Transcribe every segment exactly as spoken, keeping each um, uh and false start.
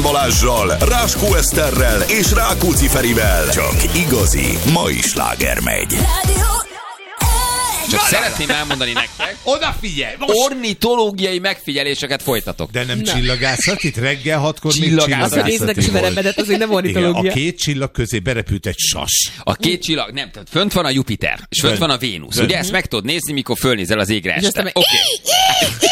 Balázssal, Ráskó Eszterrel és Rákóczi Ferivel. Csak igazi mai sláger megy. Csak szeretném elmondani nektek, oda figyelj! Most... ornitológiai megfigyeléseket folytatok. De nem csillagászat, itt reggel hatkor még Csillagászat. csillagászati Azt, hogy néznek verebedet, azért nem ornitológia. Igen, a két csillag közé berepült egy sas. A két csillag, nem, tehát fönt van a Jupiter, és fönt van a Vénusz. Ugye ezt meg tudod nézni, mikor fölnézel az égre este. Oké. Okay.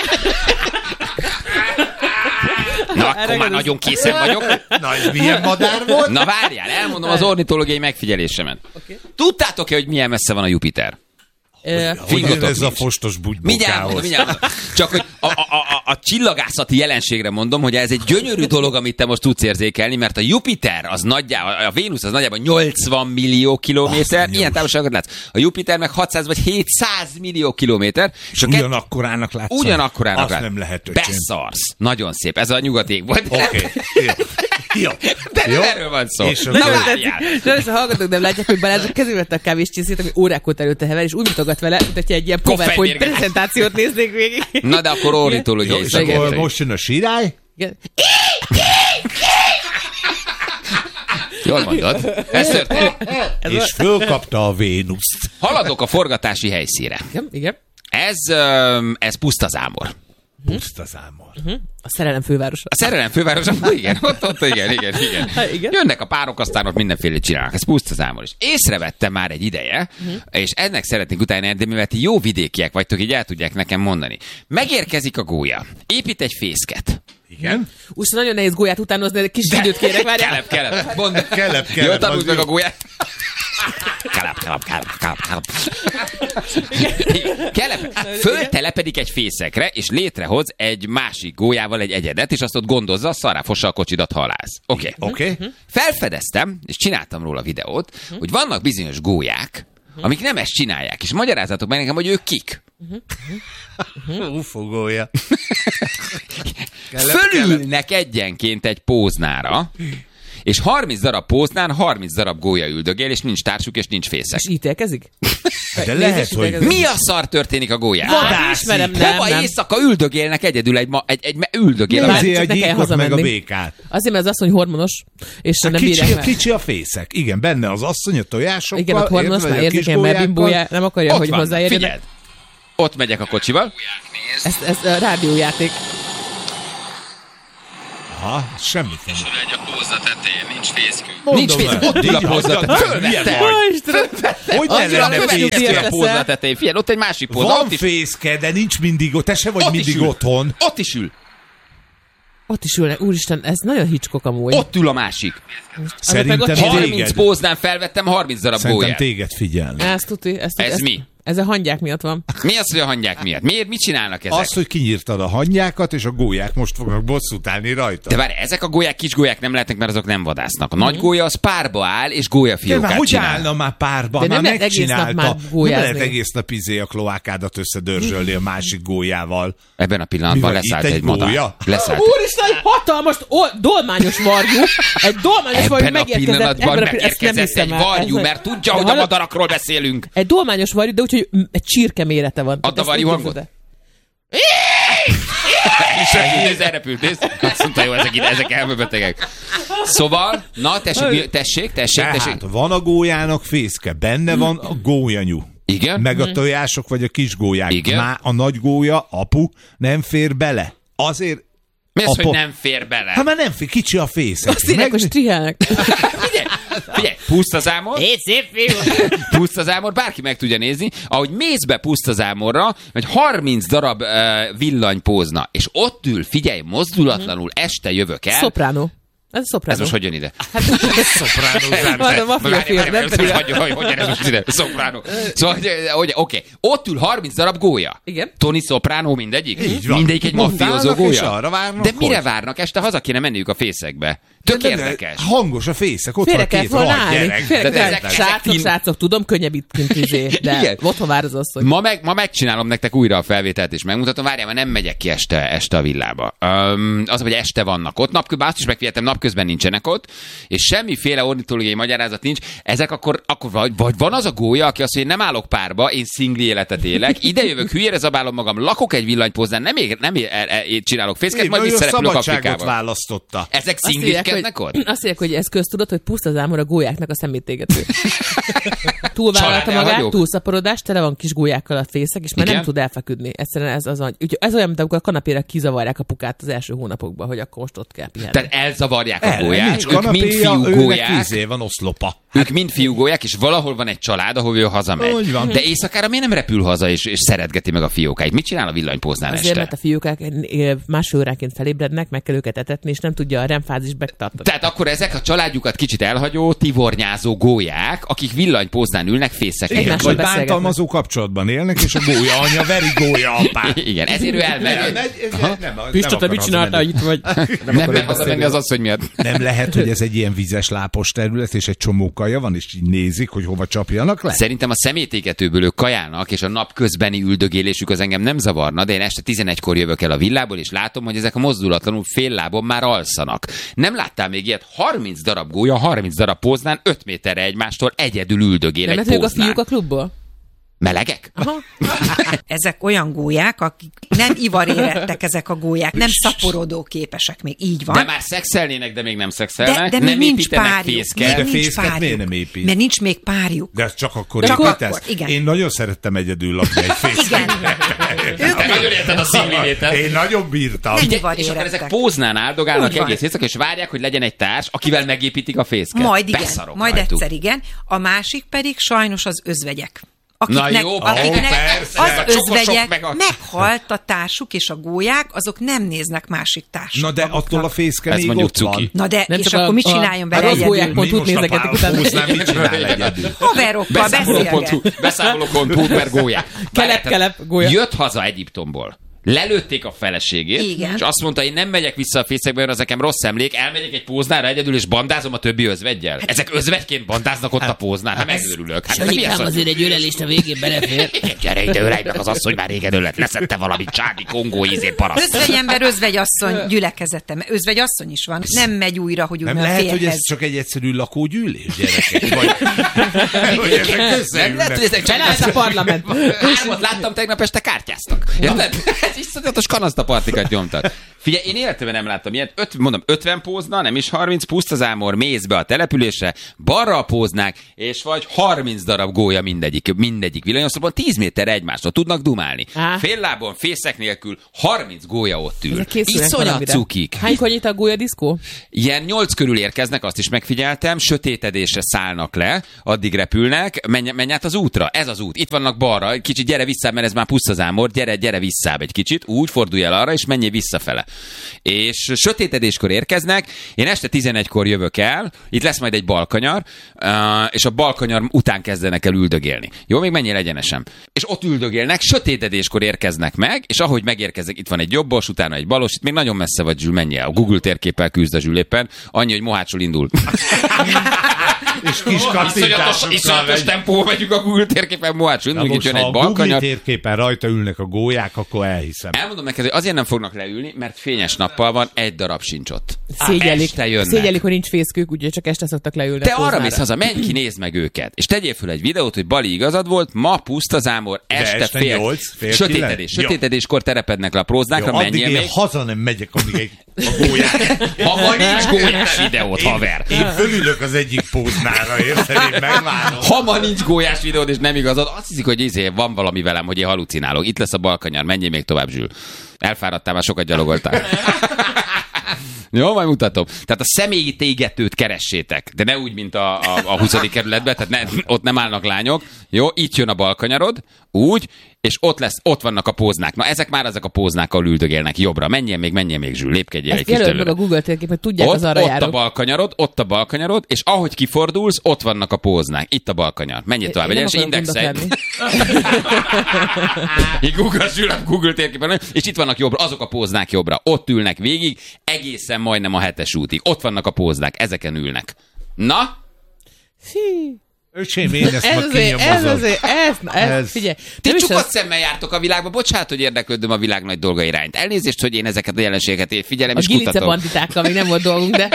Na, akkor már nagyon készen vagyok. Na, ez milyen madár volt? Na várjál, elmondom az ornitológiai megfigyelésemet. Okay. Tudtátok-e, hogy milyen messze van a Jupiter? Hogy ez a fostos bugybokához. Csak hogy a, a, a, a csillagászati jelenségre mondom, hogy ez egy gyönyörű dolog, amit te most tudsz érzékelni, mert a Jupiter, az nagyjából, a Vénusz az nagyjából nyolcvan millió kilométer, oh, ilyen távolságot látsz. A Jupiter meg hatszáz vagy hétszáz millió kilométer. És ugyanakkorának látsz. Ugyanakkorának látsz. Azt nem lehet, öcsém. Beszarsz. Nagyon szép. Ez a nyugaték volt. Oké. Okay. Jó. De nem erről van szó. És Na, de és a hallgatók nem látják, hogy Balázs a kezébe vette a kávéscsészét, ami órákot előtte hever, és úgy mutogat vele, mint hogyha egy ilyen PowerPoint prezentációt néznék végig. Na de akkor ornitológiai. És akkor most jön a sirály. Igen. Jól mondod. Ez történik. És fölkapta a Vénuszt. Haladok a forgatási helyszínre. Igen, igen. Ez, ez Pusztazámor. Pusztazámor. Uh-huh. A szerelem fővárosa. A szerelem fővárosa, igen, ott, ott, igen, igen, igen. Ha, igen. Jönnek a párok, aztán ott mindenféle csinálnak. Ez Pusztazámor is. Észrevettem már egy ideje, uh-huh. és ennek szeretnénk utána érni, mivel ti jó vidékiek vagytok, így el tudják nekem mondani. Megérkezik a gólya, épít egy fészket. Igen. Úgy nagyon nehéz gólyát utánozni, de kis de időt kérek, várjál. Kelep, kelep. Mondd. Kelep, kelep. Jól tanuld meg a gólyát. Kelep, kelep, kelep, kelep, kelep. Kelep. Föltelepedik egy fészekre, és létrehoz egy másik gólyával egy egyedet, és azt ott gondozza, szarráfossa a kocsidat, halász. Oké. Okay. Okay. Uh-huh. Felfedeztem, és csináltam róla videót, uh-huh. hogy vannak bizonyos gólyák, uh-huh. amik nem ezt csinálják, és magyarázzatok meg nekem, hogy ők kik. Uh-huh. Uh-huh. Ufogója. Fölülnek egyenként egy póznára, és harminc darab póznán harminc darab gólya üldögél, és nincs társuk, és nincs fészek. És ítélkezik? De lehet, hogy... Mi a szar történik a gólyán? Vadászik. Hova éjszaka üldögélnek egyedül egy, ma, egy, egy üldögél. Nézzé a gyíkot meg a békát. Azért, mert az asszony hormonos, és hát nem kicsi, bírják meg. Kicsi a fészek. Igen, benne az asszony a tojásokkal. Igen, a hormonos már érzékeny, mert bimbója nem akarja, ott hogy hozzáérjen. Figyeld. Ott megyek a kocsival. Ez, ez a rádiójáték. Aha, semmit nem. És egy a pózza tetején, nincs fészkünk. Mondom Nincs fészkünk, ott ül a pózza tetején. Hogy ne lenne fészke? a pózza tetején. Figyelj, ott egy másik pózza. Van fészke, de nincs mindig ott. Te se vagy mindig otthon. Ott is ül. Ott is ülnek. Úristen, ez nagyon Hitchcock amúgy. Ott ül a másik. Szerintem harminc póznán felvettem harminc darab gólyát. Szerintem téged figyelni. Ez tuti. Ez, ez ezt, mi? Ez a hangyák miatt van. Mi az, hogy a hangyák miatt? Miért? Mit csinálnak ezek? Az, hogy kinyírtad a hangyákat, és a gólyák most fognak bosszút állni rajta. De várj, ezek a gólyák kis gólyák nem lehetnek, mert azok nem vadásznak. A nagy gólya az párba áll, és gólyafiókát hogy csinál. állna már párba? De már nem megcsinálta. Nem lehet egész nap izé a kloákádat összedörzsölni a másik gólyával. Ebben a pillanatban leszállt egy, egy madár. Leszállt. Úristen, egy hatalmas dolmányos varjú. Egy dolmányos varjú megérkezett. Ebben a pillanatban megérkezett egy varjú, mert tudja, hogy a madarakról beszélünk. Egy dolmányos varjú, de úgyhogy egy csirke mérete van. Add a varjú hangot. És elrepült, nézd. Azt mondta, jó, ezek, ezek elmebetegek. Szóval, na, tessék, tessék, tessék, tessék. Van a gólyának fészke, benne van a gólyanyú. Igen. Meg a tojások, vagy a kis gólyák. Igen. Már a nagy gólya, apu, nem fér bele. Azért... Mi az, hogy nem fér bele? Hát már nem fér, kicsi a fészek. Azt írják, hogy strihelnek. Figyelj, figyelj, Pusztazámor. Hé, szép fiú. Pusztazámor, bárki meg tudja nézni, ahogy mész be Pusztazámorra, hogy harminc darab uh, villanypózna, és ott ül, figyelj, mozdulatlanul, este jövök el. Szopránó. Ez a szopránó. Ez most hogy jön ide? Hát, szopránó. Van a mafia film, nem pedig. Hogy jön ez most ide? Szopránó. Szóval, hogy oké, ott ül harminc darab gólya. Igen. Tony Soprano mindegyik? Így van. Mindegyik egy mafiózó gólya. De mire hogy? várnak? Este haza kéne menniük a fészekbe. Tök érdekes. Hangos a fészek, ott félre van két rohadt gyerek. Félre kell ezek, srácok, ezek srácok, tudom, könnyebb itt kint izé, de igen. Otthon vár az asszony. Ma, meg, ma megcsinálom nektek újra a felvételt, és megmutatom, várjál, mert nem megyek ki este, este a villába. Um, az, hogy este vannak ott, napközben azt is megfigyeltem, napközben napközben nincsenek ott, és semmiféle ornitológiai magyarázat nincs, ezek akkor, akkor vagy, vagy van az a gólya, aki azt mondja, én nem állok párba, én szingli életet élek, ide jövök, hülyére zabálom magam, lakok egy villanypóznán, nem, ég, nem é, é, é, csinálok fészket, majd visszarepülök Afrikába. Választotta. Ezek szingliskednek ott? Azt mondják, hogy ez köztudott, hogy puszta zámor a gólyáknak a szemétégető. Túlvállalta magát, túlszaporodás, tele van kis gólyákkal a fészek, és már igen? nem tud elfeküdni. Egyszerűen ez az, úgy, ez olyan, mint amikor a kanapéra kizavarják a pukát az első hónapokban, hogy akkor most ott kell pihenni. Tehát elzavarják a gólyát, ők mind fiú gólyák. Van oszlopa. Ők mind fiú gólyák, és valahol van egy család, ahol ő hazamegy. De éjszakára miért nem repül haza, és, és szeretgeti meg a fiókáit? Mit csinál a villanypóznál este? Azért, mert a fiókák másfél óránként felébrednek, meg kell őket etetni, és nem tudja a remfázis megtartani. Tehát akkor ezek a családjukat kicsit elhagyó, tivornyázó gólyák, akik villanypóznán ülnek fészeken. Igen, vagy bántalmazó kapcsolatban élnek, és a gólya anya veri gólya apát. Igen, ezért ő elmegy. Pista, te mit csináltál itt vagy? Nem nem hazavenni az asszony miatt. Nem lehet, hogy ez egy ilyen vízes lápos terület, és egy csomó kaja van, és így nézik, hogy hova csapjanak le? Szerintem a szemétégetőből ők kajálnak, és a napközbeni üldögélésük az engem nem zavarna, de én este tizenegykor jövök el a villából, és látom, hogy ezek a mozdulatlanul fél lábon már alszanak. Nem láttál még ilyet? harminc darab gólya, harminc darab póznán, öt méterre egymástól egyedül üldögél egy póznán. Nem, a fiúk a klubból? Melegek? Aha. Ezek olyan gólyák, akik nem ivarérettek ezek a gólyák, nem szaporodó képesek még, így van. De már szexelnének, de még nem szexelnek. De, de nem nincs építenek párjuk. fészket. De fészket miért nem épít? Mert nincs még párjuk. De csak akkor csak építesz? Akkor, igen. Én nagyon szerettem egyedül lakni egy fészket. Igen. Te nagyon érted a szinglivétet. Én nagyon bírtam. Figyelj, és akkor ezek póznán áldogálnak egész éjszaka, és várják, hogy legyen egy társ, akivel megépítik a fészket. Majd igen, Beszarok majd rajtuk. egyszer igen. A másik pedig sajnos az özvegyek. Akiknek, Na jó, akiknek persze, az özvegyek, meg a... meghalt a társuk, és a gólyák, azok nem néznek másik társuk. Na de maguknak. attól a fészke Ez még mondjuk ott cuki. van. Na de, nem és akkor a, mit csináljon vele a egyedül? gólyák.hu-t nézegetik utána. Mit csinál egyedül? Haverokkal beszélget. Beszámoló pont hu per gólyák. Kelep-kelep gólya. Jött haza Egyiptomból. Lelőtték a feleségét, igen. És azt mondta, én nem megyek vissza a fészekbe, mert az nekem rossz emlék, elmegyek egy póznára egyedül, és bandázom a többi özveggyel. Hát, ezek özvegyként bandáznak ott hát, a póznán, hát megőrülök. Hát Anyikám azért egy ölelést a végén belefér. Gyere ide, ölej meg az asszony, már régen ölet, leszette valamit, csádi, kongó ízén paraszt. Özvegyember, özvegyasszony gyülekezete. Özvegyasszony is van. Nem megy újra, hogy úgy nem a lehet, férhez. hogy ez csak egy egyszerű lakógyűlés, gyerekek? Vagy, vagy ezek összeülnek. Lehet, hogy ezek csak ez a parlament. Hármat láttam tegnap este kártyáztak. Érted? Ez iszonyatos kanasztapartikat nyomtak. Figyelj, én életemben nem láttam ilyet. Öt, mondom, ötven pózna, nem is harminc, pusztazámor, mész be a településre, balra a póznák, és vagy harminc darab gólya mindegyik, mindegyik villanyoszlopon, tíz méterre egymástól tudnak dumálni. Á. Fél lábon, fészek nélkül, harminc gólya ott ül. Iszonyat cukik. Hánykor nyit a gólyadiszkó? Ilyen nyolc körül érkeznek, azt is megfigyeltem, sötétedésre szállnak le, addig repülnek, menj, menj át az útra, ez az út, itt vannak balra, kicsit gyere vissza, mert ez már pusztazámor, gyere, gyere vissza egy kicsit, úgy fordulj el arra, és menjél visszafele. És sötétedéskor érkeznek, én este tizenegykor jövök el, itt lesz majd egy balkanyar, és a balkanyar után kezdenek el üldögélni. Jó, még menjél egyenesen. És ott üldögélnek, sötétedéskor érkeznek meg, és ahogy megérkeznek, itt van egy jobbos, utána egy balos, itt még nagyon messze vagy, Zsül, menjél. A Google térképpel küzd a Zsül éppen, annyi, hogy Mohácsról indul. És kis kattintásokkal iszonyatos tempóval megyünk a Google térképen, Mohácsról indul, itt jön egy balkanyar. Ha a Google térképen rajta ülnek a gólyák, akkor elhiszem. Elmondom neked, hogy azért nem fognak leülni, mert fényes nappal van, egy darab sincs ott. Szégyelik, szégyelik, hogy nincs fészkők, ugye csak este szoktak leülni. Te arra mész haza, menj ki, nézd meg őket. És tegyél föl egy videót, hogy Bali igazad volt, ma pusztazámor, este, este fél, nyolc, fél sötétedés, sötétedéskor terepednek le a próznákra, menjél még. még. Haza nem megyek, amíg egy a gólyák. Ha ma nincs gólyás videót, haver. Én, én fölülök az egyik póznára, érted? Én megvárom. Ha ma nincs gólyás videód, és nem igazad, azt hiszik, hogy izé, van valami velem, hogy én halucinálok. Itt lesz a balkanyar, menjél még tovább, Zsül. Elfáradtál, már sokat gyalogoltál. Jó, majd mutatom. Tehát a személyi tégetőt keressétek, de ne úgy, mint a, a, a huszadik kerületben, tehát ne, ott nem állnak lányok. Jó, itt jön a balkanyarod, úgy, és ott lesz, ott vannak a póznák. Na, ezek már ezek a póznák, ahol üldögélnek jobbra. Menjen még, menjen még, Zsül, lépkedjél egy kis előbb meg a Google térkép, hogy tudják ott, az arra ott járok. a balkanyarod, ott a balkanyarod, és ahogy kifordulsz, ott vannak a póznák. Itt a balkanyar. Menjél tovább, egyen, és indexelj. Így Google, Zsül, a Google térképen, és itt vannak jobbra, azok a póznák jobbra. Ott ülnek végig, egészen majdnem a hetes útig. Ott vannak a póznák, ezeken ülnek. Na? Hí. Öcsém, én ezt ez ma azért, ez azért, ez, na, ez, ez, figyelj. Ti csukott az... szemmel jártok a világba, bocsánat, hogy érdeklődöm a világ nagy dolga irányt. Elnézést, hogy én ezeket a jelenségeket figyelem és kutatom. A Gilice banditákkal még nem volt dolgunk, de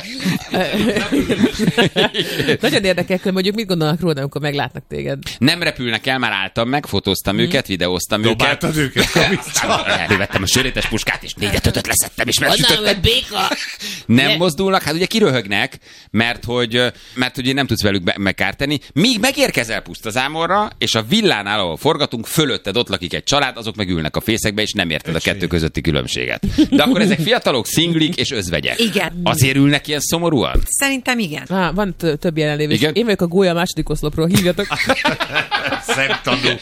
nagyon érdekel, hogy mondjuk mit gondolnak róla, amikor meglátnak téged. Nem repülnek el, már álltam meg, fotóztam mm. őket, videóztam Dobáltad őket. őket. Elővettem a sörétes puskát, és négyet ötöt leszettem, és megsütöttem. Nem yeah. mozdulnak, hát ugye kiröhögnek, mert hogy, mert hogy nem tudsz velük megkárteni. Míg megérkezel Pusztazámorra, és a villánál, ahol forgatunk, fölötted ott lakik egy család, azok meg ülnek a fészekbe, és nem érted a kettő közötti különbséget. De akkor ezek fiatalok, szinglik és özvegyek. Igen. Azért ülnek ilyen szomorúan? Szerintem igen. Ah, van t- több jelenlévés. Én vagyok a gólya második oszlopról, hívjatok. Szemtanú.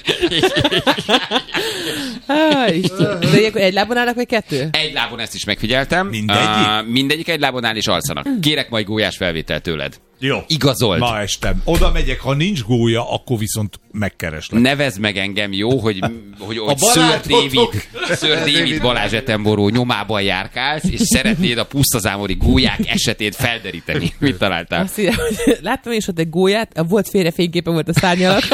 ah, De ilyenkor egy lábon állnak, vagy kettő? Egy lábon, ezt is megfigyeltem. Mindegyik? Uh, mindegyik egy lábon áll és alszanak. Kérek majd gólyás felvételt tőled. Jó. Igazold. Ma estem. Oda megyek, ha nincs gólya, akkor viszont megkereslek. Nevezd meg engem, jó, hogy, hogy, hogy Sir David, Sir David Balázs Attenborough nyomában járkálsz, és szeretnéd a pusztazámori gólyák esetét felderíteni. Mit találtál? Azt írja, hogy láttam én is ott egy gólyát, volt félre fényképe volt a szárny alatt.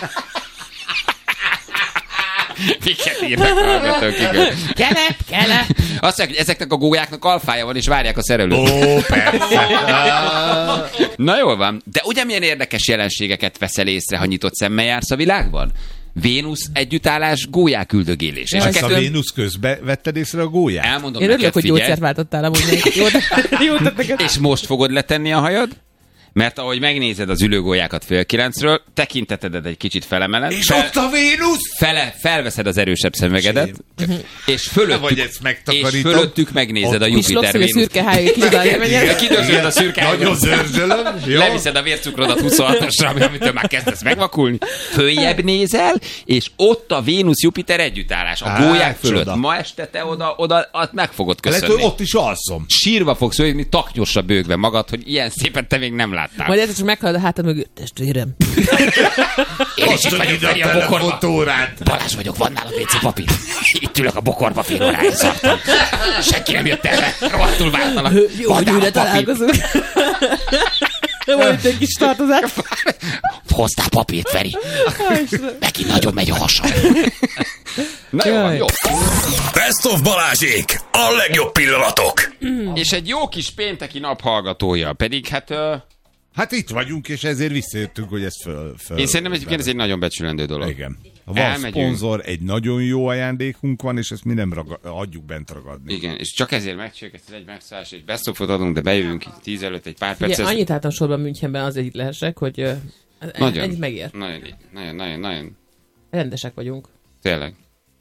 Miket írnak hallgatók, igen. Kelep, kelep. Azt mondják, hogy ezeknek a gólyáknak alfája van, és várják a szerelőt. Ó, persze. Na jól van. De ugye milyen érdekes jelenségeket veszel észre, ha nyitott szemmel jársz a világban? Vénusz együttállás, gólyák üldögélés. És a kettőn... Vénusz közben vetted észre a gólyát? Elmondom Én neked, örülök, hogy figyelj. gyógyszert váltottál amúgy. Jó, jó, és most fogod letenni a hajad? Mert ahogy megnézed az ülőgólyákat fél kilencről, tekintetedet egy kicsit felemeled. És fel, ott a Vénusz! Fele, felveszed az erősebb szemüvegedet, és fölöttük, és fölöttük megnézed a Jupiter Vénusz. És a szürke hájé, kidőzsölöd a szürke hájé. Nagyon zörzsölöm. Leviszed a vércukrodat huszonhatosra, amitől már kezdesz megvakulni. Följebb nézel, és ott a Vénusz-Jupiter együttállás. A gólyák fölött. Ma este te oda, oda meg fogod köszönni. Lehet, hogy ott is alszom. Sírva fogsz ölni, taknyosra bőgve magad, hogy ilyen szépen te még nem láttál. Majd ez csak meghallod a hátad mögött, testvérem. Én is itt vagyok, Feri, a bokorba. Balázs vagyok, van nálad vé cé papír. Itt ülök a bokorba, fél óráig szartam. Senki nem jött erre, rohadtul vártanak. Jó, hogy újra találkozunk. Volt egy kis tartozás. Hoztál papírt, Feri. Neki nagyon megy a hasa. Na jó, jó. Best of Balázsék, a legjobb pillanatok. És egy jó kis pénteki nap hallgatója, pedig hát... Uh... Hát itt vagyunk, és ezért visszajöttünk, hogy ez föl... föl Én szerintem egyébként ez egy nagyon becsülendő dolog. Igen. Van elmegyünk. Szponzor, egy nagyon jó ajándékunk van, és ezt mi nem raga- adjuk bent ragadni. Igen, és csak ezért megcsináljuk ezt egy megszállás, és best of-ot adunk, de bejövünk tíz előtt egy pár perc. Annyit álltam sorban Münchenben, azért itt lehessek, hogy uh, nagyon, ennyit megér. Nagyon, nagyon, nagyon, nagyon. Rendesek vagyunk. Tényleg.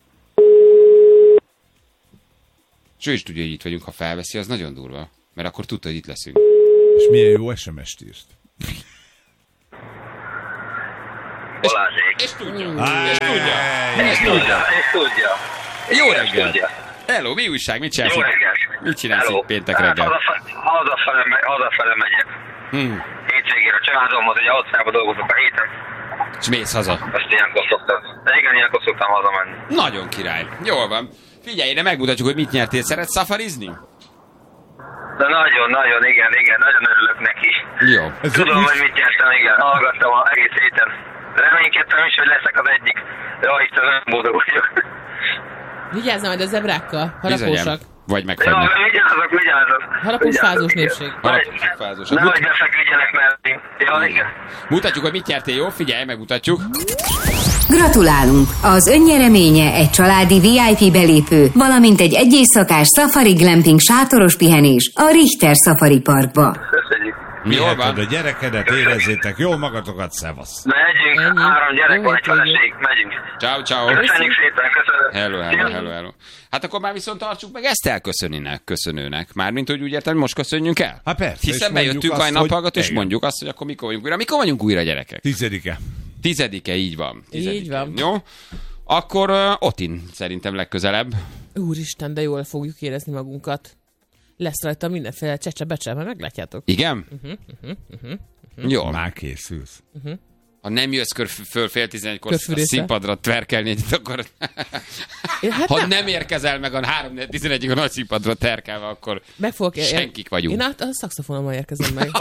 És ő is tudja, hogy itt vagyunk, ha felveszi, az nagyon durva. Mert akkor tudta, hogy itt leszünk. És milyen jó es em es-t írt. Balázsék. És, és tudja. És tudja. És tudja. És tudja. Jó reggel. Hello, mi újság? Mit csinálsz? Jó reggel. Mit csinálsz itt péntek reggel? Hazafele, hazafele megyek. Hmm. Hétvégére a családomhoz, ugye utcában dolgozok a héten. És mész haza? Ezt ilyenkor szoktam. De igen, ilyenkor szoktam hazamenni. Nagyon király. Jól van. Figyelj, de megmutatjuk, hogy mit nyertél. Szeretsz szafarizni? De nagyon, nagyon, igen, igen, nagyon örülök neki. Jó. Tudom, hogy mit nyertem, igen. Hallgattam az egész héten. Reménykedtem is, hogy leszek az egyik. Ja, Isten, nagyon boldog vagyok. Vigyázzam majd a zebrákkal, harapósak. Vagy megfagynak. Ja, vigyázzak, vigyázzak. Harapós fázós népség. Harapós fázós. Nehogy befeküdjenek mellé. Ja, igen. Mutatjuk, hogy mit nyertél, jó? Figyelj, megmutatjuk. Gratulálunk! Az önnyereménye egy családi vé i pé belépő, valamint egy egyéjszakás Safari Glamping sátoros pihenés a Richter Safari Parkba. Köszönjük. Jól van. A gyerekedet érezzétek jól magatokat, szevasz. Megyünk, Ennyi. három gyerek Jó van, egy hétvégét. feleség, megyünk. Ciao, ciao. Köszönjük szépen, köszönöm. Hello, hello, hello, hello. Hát akkor már viszont tartsuk meg ezt elköszöninek, köszönőnek. Mármint, hogy úgy értem, hogy most köszönjünk el? Hát persze. Hiszen bejöttünk a naphallgató, és mondjuk azt, hogy akkor mikor vagyunk újra. Mikor vagyunk újra, gyerekek? Tizedike. Tizedike, így van. Tizedike. Így van. Jó? Akkor uh, Otin szerintem legközelebb. Úristen, de jól fogjuk érezni magunkat. Lesz rajta mindenféle csecse-becse, mert meglátjátok. Igen? Uh-huh, uh-huh, uh-huh. Jó. Már készülsz. Uh-huh. Ha nem jössz kör föl fél tizenegykor a színpadra tverkelni, akkor... Hát ha nem. nem érkezel meg a három tizenegyig a nagy színpadra terkelve, akkor fogok, senkik vagyunk. Én a, a szaxofonommal érkezem meg.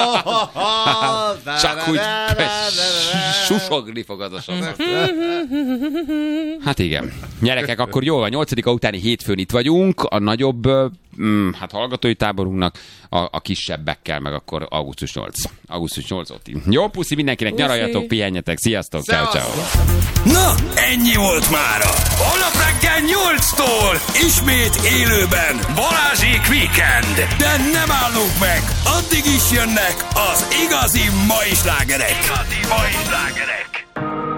Csak úgy susogni fog az a saxofon. Hát igen. Gyerekek, akkor jól van, nyolcadika utáni hétfőn itt vagyunk, a nagyobb mm, hát hallgatói táborunknak, a, a kisebbekkel, meg akkor augusztus nyolcadika. augusztus nyolcadika. Jó, puszi mindenkinek, puszi. Nyaraljatok, pihenjetek, sziasztok, ciao, ciao. Na, ennyi volt mára. Holnap reggel nyolctól ismét élőben Balázsék Weekend. De nem állunk meg, addig is jönnek az igazi mai slágerek. Igazi mai slágerek.